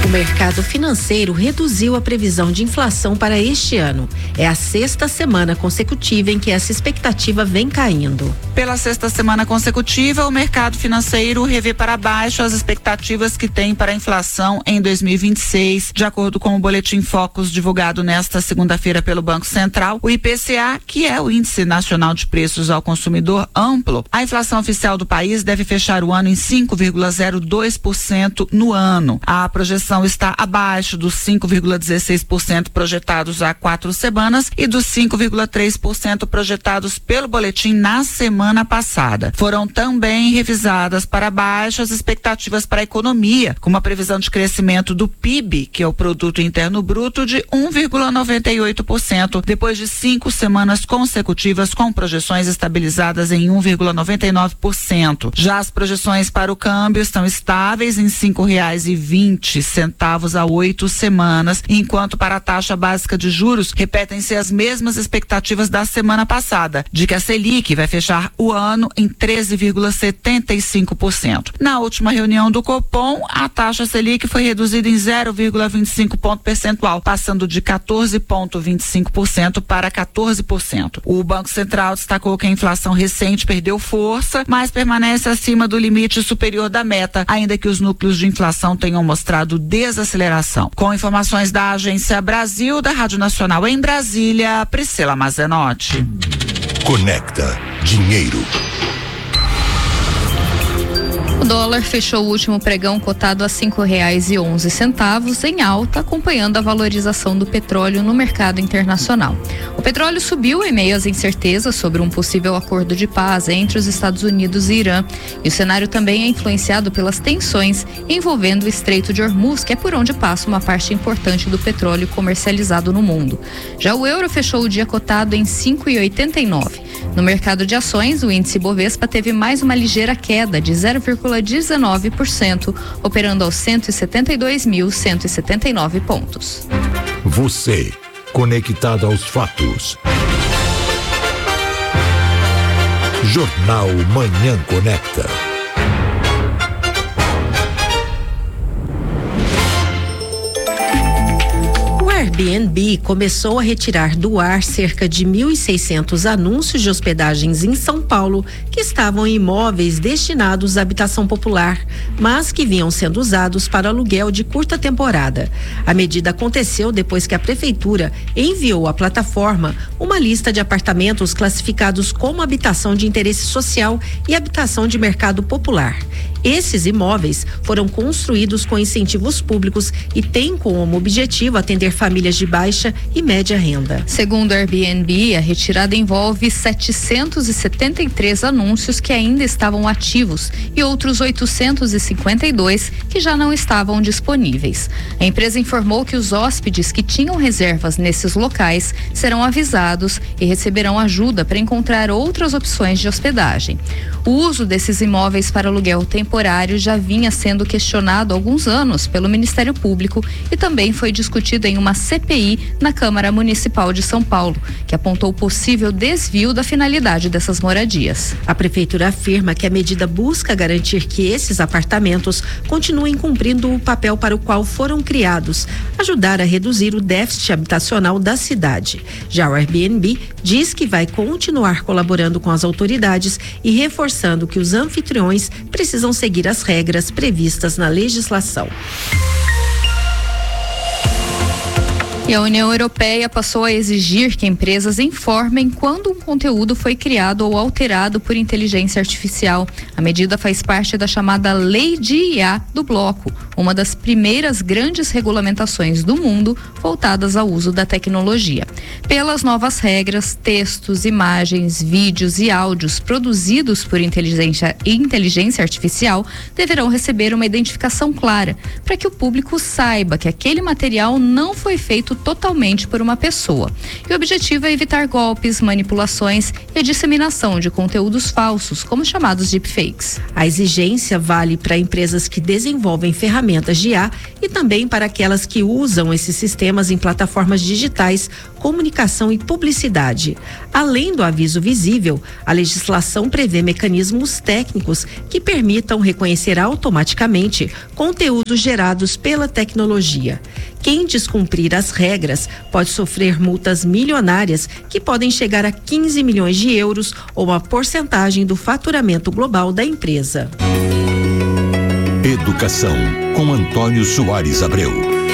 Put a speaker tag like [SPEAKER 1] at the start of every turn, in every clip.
[SPEAKER 1] O mercado financeiro reduziu a previsão de inflação para este ano. É a 6ª semana consecutiva em que essa expectativa vem caindo.
[SPEAKER 2] Pela 6ª semana consecutiva, o mercado financeiro revê para baixo as expectativas que tem para a inflação em 2026. De acordo com o Boletim Focus divulgado nesta segunda-feira pelo Banco Central, o IPCA, que é o Índice Nacional de Preços ao Consumidor Amplo, a inflação oficial do país deve fechar o ano em 5,02% no ano. A projeção está abaixo dos 5,16% projetados há 4 semanas e dos 5,3% projetados pelo boletim na semana passada. Foram também revisadas para baixo as expectativas para a economia, com uma previsão de crescimento do PIB, que é o Produto Interno Bruto, de 1,98%, depois de 5 semanas consecutivas com projeções estabilizadas em 1,99%. Já as projeções para o câmbio estão estáveis em R$5,20 há 8 semanas, enquanto para a taxa básica de juros repetem-se as mesmas expectativas da semana passada, de que a Selic vai fechar o ano em 13,75%. Na última reunião do Copom, a taxa Selic foi reduzida em 0,25 ponto percentual, passando de 14,25% para 14%. O Banco Central destacou que a inflação recente perdeu força, mas permanece acima do limite superior da meta, ainda que os núcleos de inflação tenham mostrado desaceleração. Com informações da Agência Brasil, da Rádio Nacional em Brasília, Priscila Mazenotti.
[SPEAKER 3] Conecta Dinheiro.
[SPEAKER 4] O dólar fechou o último pregão cotado a R$5,11 em alta, acompanhando a valorização do petróleo no mercado internacional. O petróleo subiu em meio às incertezas sobre um possível acordo de paz entre os Estados Unidos e Irã. E o cenário também é influenciado pelas tensões envolvendo o Estreito de Hormuz, que é por onde passa uma parte importante do petróleo comercializado no mundo. Já o euro fechou o dia cotado em 5,89. No mercado de ações, o índice Bovespa teve mais uma ligeira queda de 0,19%, operando aos 172.179 pontos.
[SPEAKER 3] Você, conectado aos fatos. Jornal Manhã Conecta.
[SPEAKER 1] O Airbnb começou a retirar do ar cerca de 1.600 anúncios de hospedagens em São Paulo que estavam em imóveis destinados à habitação popular, mas que vinham sendo usados para aluguel de curta temporada. A medida aconteceu depois que a prefeitura enviou à plataforma uma lista de apartamentos classificados como habitação de interesse social e habitação de mercado popular. Esses imóveis foram construídos com incentivos públicos e têm como objetivo atender famílias de baixa e média renda.
[SPEAKER 4] Segundo a Airbnb, a retirada envolve 773 anúncios que ainda estavam ativos e outros 852 que já não estavam disponíveis. A empresa informou que os hóspedes que tinham reservas nesses locais serão avisados e receberão ajuda para encontrar outras opções de hospedagem. O uso desses imóveis para aluguel temporário já vinha sendo questionado há alguns anos pelo Ministério Público e também foi discutido em uma CPI na Câmara Municipal de São Paulo, que apontou possível desvio da finalidade dessas moradias.
[SPEAKER 1] A prefeitura afirma que a medida busca garantir que esses apartamentos continuem cumprindo o papel para o qual foram criados, ajudar a reduzir o déficit habitacional da cidade. Já o Airbnb diz que vai continuar colaborando com as autoridades e reforçando que os anfitriões precisam seguir as regras previstas na legislação.
[SPEAKER 4] E a União Europeia passou a exigir que empresas informem quando um conteúdo foi criado ou alterado por inteligência artificial. A medida faz parte da chamada Lei de IA do Bloco, uma das primeiras grandes regulamentações do mundo voltadas ao uso da tecnologia. Pelas novas regras, textos, imagens, vídeos e áudios produzidos por inteligência artificial deverão receber uma identificação clara, para que o público saiba que aquele material não foi feito totalmente por uma pessoa. E o objetivo é evitar golpes, manipulações e a disseminação de conteúdos falsos, como chamados deepfakes.
[SPEAKER 1] A exigência vale para empresas que desenvolvem ferramentas de IA e também para aquelas que usam esses sistemas em plataformas digitais, comunicação e publicidade. Além do aviso visível, a legislação prevê mecanismos técnicos que permitam reconhecer automaticamente conteúdos gerados pela tecnologia. Quem descumprir as regras pode sofrer multas milionárias que podem chegar a 15 milhões de euros ou uma porcentagem do faturamento global da empresa.
[SPEAKER 3] Educação, com Antônio Soares Abreu.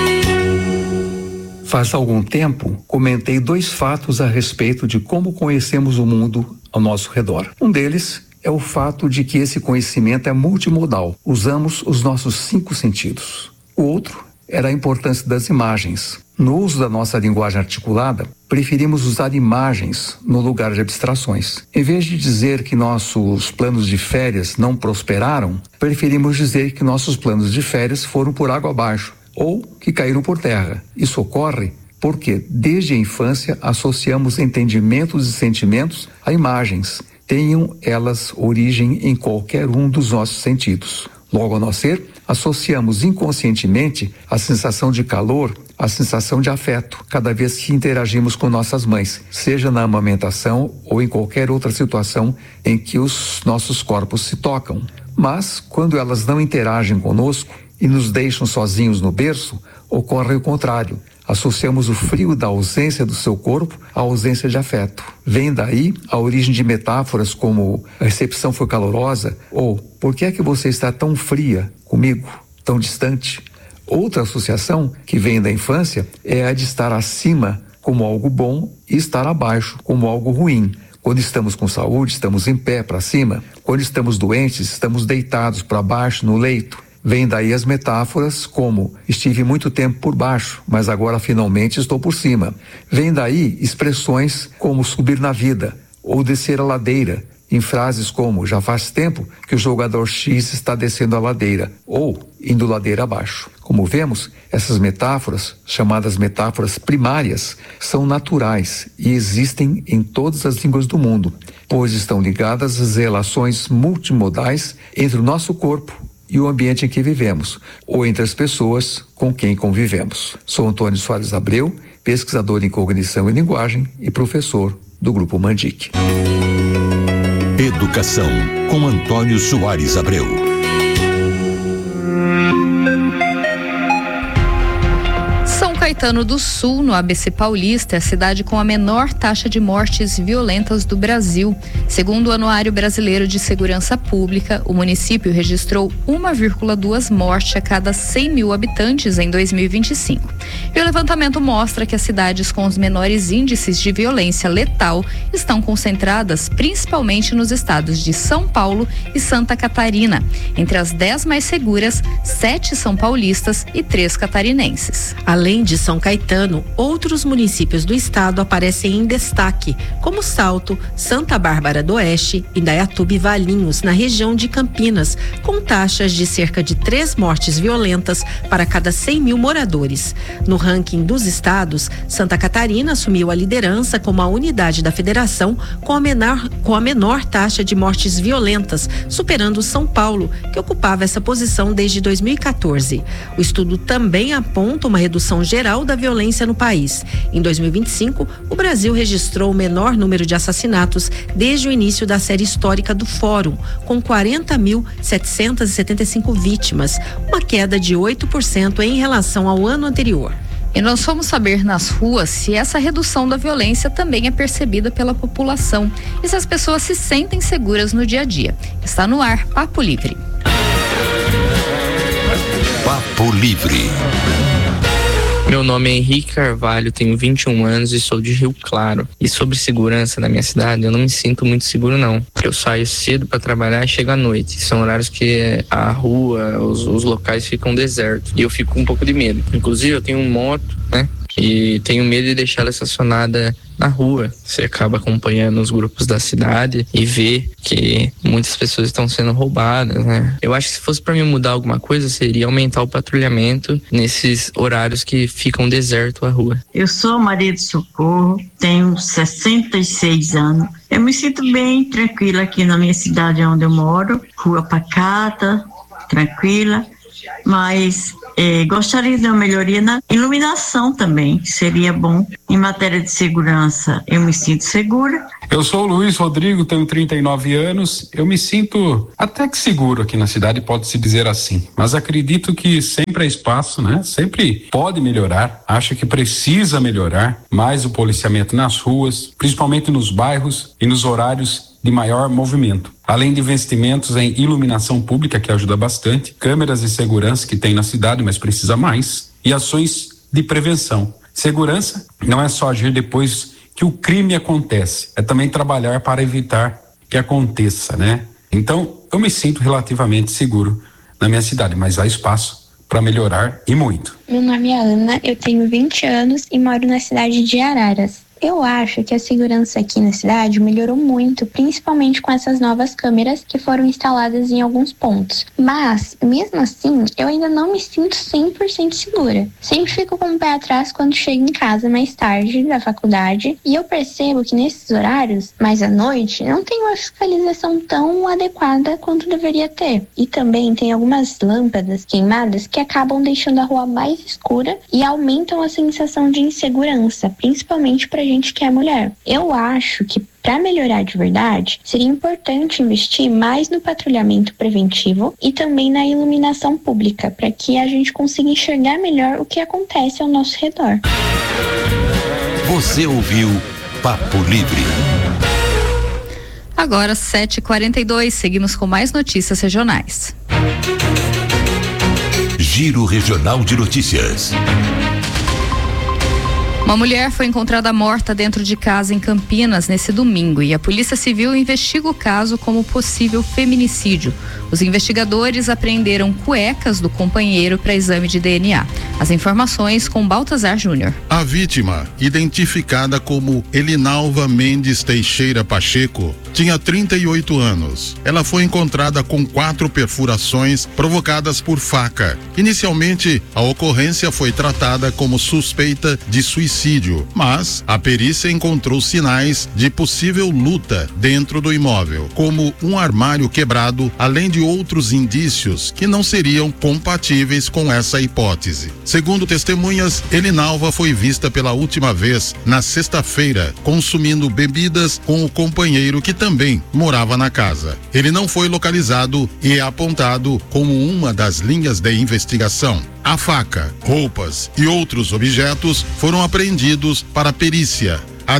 [SPEAKER 5] Faz algum tempo, comentei 2 fatos a respeito de como conhecemos o mundo ao nosso redor. Um deles é o fato de que esse conhecimento é multimodal. Usamos os nossos 5 sentidos. O outro era a importância das imagens. No uso da nossa linguagem articulada, preferimos usar imagens no lugar de abstrações. Em vez de dizer que nossos planos de férias não prosperaram, preferimos dizer que nossos planos de férias foram por água abaixo ou que caíram por terra. Isso ocorre porque, desde a infância, associamos entendimentos e sentimentos a imagens, tenham elas origem em qualquer um dos nossos sentidos. Logo ao nascer, associamos inconscientemente a sensação de calor à sensação de afeto, cada vez que interagimos com nossas mães, seja na amamentação ou em qualquer outra situação em que os nossos corpos se tocam. Mas, quando elas não interagem conosco e nos deixam sozinhos no berço, ocorre o contrário. Associamos o frio da ausência do seu corpo à ausência de afeto. Vem daí a origem de metáforas como a recepção foi calorosa ou por que é que você está tão fria comigo, tão distante? Outra associação que vem da infância é a de estar acima como algo bom e estar abaixo como algo ruim. Quando estamos com saúde, estamos em pé para cima. Quando estamos doentes, estamos deitados para baixo no leito. Vem daí as metáforas como estive muito tempo por baixo, mas agora finalmente estou por cima. Vem daí expressões como subir na vida ou descer a ladeira, em frases como já faz tempo que o jogador X está descendo a ladeira ou indo ladeira abaixo. Como vemos, essas metáforas, chamadas metáforas primárias, são naturais e existem em todas as línguas do mundo, pois estão ligadas às relações multimodais entre o nosso corpo e o ambiente em que vivemos, ou entre as pessoas com quem convivemos. Sou Antônio Soares Abreu, pesquisador em cognição e linguagem e professor do Grupo Mandic.
[SPEAKER 3] Educação, com Antônio Soares Abreu.
[SPEAKER 4] São Caetano do Sul, no ABC Paulista, é a cidade com a menor taxa de mortes violentas do Brasil. Segundo o Anuário Brasileiro de Segurança Pública, o município registrou 1,2 mortes a cada 100 mil habitantes em 2025. E o levantamento mostra que as cidades com os menores índices de violência letal estão concentradas principalmente nos estados de São Paulo e Santa Catarina. Entre as 10 mais seguras, 7 são paulistas e 3 catarinenses.
[SPEAKER 1] Além de São Caetano, outros municípios do estado aparecem em destaque, como Salto, Santa Bárbara do Oeste, Indaiatuba e Valinhos, na região de Campinas, com taxas de cerca de 3 mortes violentas para cada 100 mil moradores. No ranking dos estados, Santa Catarina assumiu a liderança como a unidade da federação com a menor taxa de mortes violentas, superando São Paulo, que ocupava essa posição desde 2014. O estudo também aponta uma redução geral da violência no país. Em 2025, o Brasil registrou o menor número de assassinatos desde o início da série histórica do Fórum, com 40.775 vítimas, uma queda de 8% em relação ao ano anterior.
[SPEAKER 4] E nós fomos saber nas ruas se essa redução da violência também é percebida pela população e se as pessoas se sentem seguras no dia a dia. Está no ar, Papo Livre.
[SPEAKER 3] Papo Livre.
[SPEAKER 6] Meu nome é Henrique Carvalho, tenho 21 anos e sou de Rio Claro. E sobre segurança na minha cidade, eu não me sinto muito seguro não. Eu saio cedo para trabalhar e chego à noite. São horários que a rua, os locais ficam desertos e eu fico com um pouco de medo. Inclusive eu tenho moto, né? e tenho medo de deixar ela estacionada na rua. Você acaba acompanhando os grupos da cidade e vê que muitas pessoas estão sendo roubadas, né? Eu acho que se fosse para mim mudar alguma coisa, seria aumentar o patrulhamento nesses horários que ficam deserto a rua.
[SPEAKER 7] Eu sou Maria do Socorro, tenho 66 anos. Eu me sinto bem tranquila aqui na minha cidade onde eu moro, rua pacata, tranquila, mas gostaria de uma melhoria na iluminação também, que seria bom. Em matéria de segurança, eu me sinto segura.
[SPEAKER 8] Eu sou o Luiz Rodrigo, tenho 39 anos, eu me sinto até que seguro aqui na cidade, pode-se dizer assim, mas acredito que sempre há espaço, né? Sempre pode melhorar, acho que precisa melhorar mais o policiamento nas ruas, principalmente nos bairros e nos horários de maior movimento. Além de investimentos em iluminação pública, que ajuda bastante, câmeras de segurança que tem na cidade, mas precisa mais, e ações de prevenção. Segurança não é só agir depois que o crime acontece, é também trabalhar para evitar que aconteça, né? Então, eu me sinto relativamente seguro na minha cidade, mas há espaço para melhorar e muito.
[SPEAKER 9] Meu nome é Ana, eu tenho 20 anos e moro na cidade de Araras. Eu acho que a segurança aqui na cidade melhorou muito, principalmente com essas novas câmeras que foram instaladas em alguns pontos. Mas, mesmo assim, eu ainda não me sinto 100% segura. Sempre fico com o pé atrás quando chego em casa mais tarde da faculdade e eu percebo que nesses horários, mais à noite, não tem uma fiscalização tão adequada quanto deveria ter. E também tem algumas lâmpadas queimadas que acabam deixando a rua mais escura e aumentam a sensação de insegurança, principalmente para gente que é mulher. Eu acho que para melhorar de verdade, seria importante investir mais no patrulhamento preventivo e também na iluminação pública, para que a gente consiga enxergar melhor o que acontece ao nosso redor.
[SPEAKER 3] Você ouviu Papo Livre.
[SPEAKER 4] Agora 7h42, seguimos com mais notícias regionais.
[SPEAKER 3] Giro Regional de Notícias.
[SPEAKER 4] Uma mulher foi encontrada morta dentro de casa em Campinas nesse domingo e a Polícia Civil investiga o caso como possível feminicídio. Os investigadores apreenderam cuecas do companheiro para exame de DNA. As informações com Baltazar Júnior.
[SPEAKER 10] A vítima, identificada como Elinalva Mendes Teixeira Pacheco, tinha 38 anos. Ela foi encontrada com 4 perfurações provocadas por faca. Inicialmente, a ocorrência foi tratada como suspeita de suicídio, mas a perícia encontrou sinais de possível luta dentro do imóvel, como um armário quebrado, além de outros indícios que não seriam compatíveis com essa hipótese. Segundo testemunhas, Elinalva foi vista pela última vez na sexta-feira, consumindo bebidas com o companheiro que também morava na casa. Ele não foi localizado e é apontado como uma das linhas de investigação. A faca, roupas e outros objetos foram apreendidos para perícia. A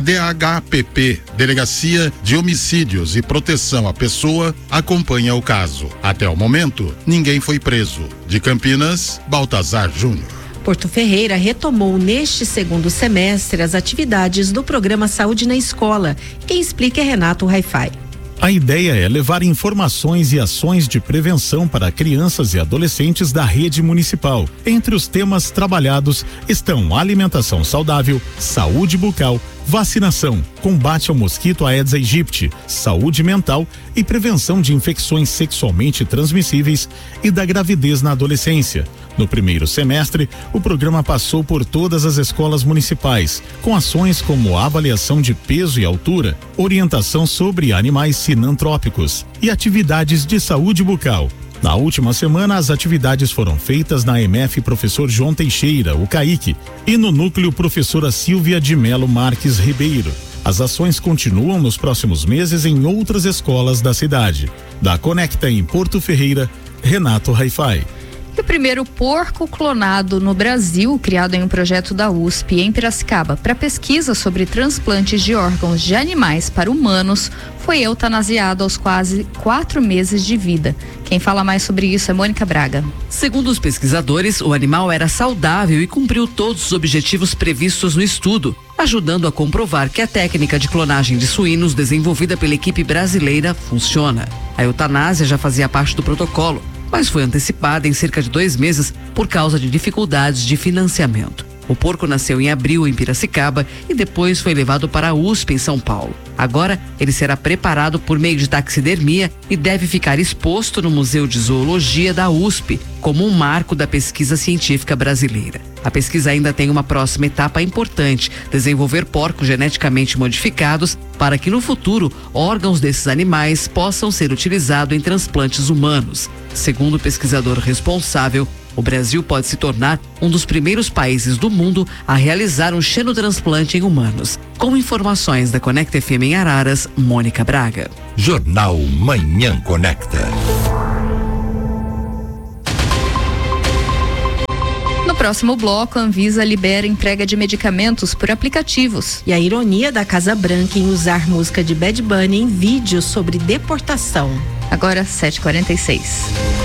[SPEAKER 10] DHPP, Delegacia de Homicídios e Proteção à Pessoa, acompanha o caso. Até o momento, ninguém foi preso. De Campinas, Baltazar Júnior.
[SPEAKER 1] Porto Ferreira retomou neste segundo semestre as atividades do programa Saúde na Escola. Quem explica é Renato Hi-Fi.
[SPEAKER 11] A ideia é levar informações e ações de prevenção para crianças e adolescentes da rede municipal. Entre os temas trabalhados estão alimentação saudável, saúde bucal, vacinação, combate ao mosquito Aedes aegypti, saúde mental e prevenção de infecções sexualmente transmissíveis e da gravidez na adolescência. No primeiro semestre, o programa passou por todas as escolas municipais, com ações como avaliação de peso e altura, orientação sobre animais sinantrópicos e atividades de saúde bucal. Na última semana, as atividades foram feitas na EMF Professor João Teixeira, o CAIC, e no núcleo Professora Silvia de Melo Marques Ribeiro. As ações continuam nos próximos meses em outras escolas da cidade. Da Conecta em Porto Ferreira, Renato Hi-Fi.
[SPEAKER 4] E o primeiro porco clonado no Brasil, criado em um projeto da USP em Piracicaba para pesquisa sobre transplantes de órgãos de animais para humanos, foi eutanasiado aos quase 4 meses de vida. Quem fala mais sobre isso é Mônica Braga.
[SPEAKER 12] Segundo os pesquisadores, o animal era saudável e cumpriu todos os objetivos previstos no estudo, ajudando a comprovar que a técnica de clonagem de suínos desenvolvida pela equipe brasileira funciona. A eutanásia já fazia parte do protocolo, mas foi antecipada em cerca de 2 meses por causa de dificuldades de financiamento. O porco nasceu em abril em Piracicaba e depois foi levado para a USP em São Paulo. Agora, ele será preparado por meio de taxidermia e deve ficar exposto no Museu de Zoologia da USP, como um marco da pesquisa científica brasileira. A pesquisa ainda tem uma próxima etapa importante: desenvolver porcos geneticamente modificados para que no futuro órgãos desses animais possam ser utilizados em transplantes humanos. Segundo o pesquisador responsável, o Brasil pode se tornar um dos primeiros países do mundo a realizar um xenotransplante em humanos. Com informações da Conecta FM em Araras, Mônica Braga.
[SPEAKER 3] Jornal Manhã Conecta.
[SPEAKER 4] No próximo bloco, a Anvisa libera entrega de medicamentos por aplicativos.
[SPEAKER 1] E a ironia da Casa Branca em usar música de Bad Bunny em vídeos sobre deportação.
[SPEAKER 4] Agora, 7h46.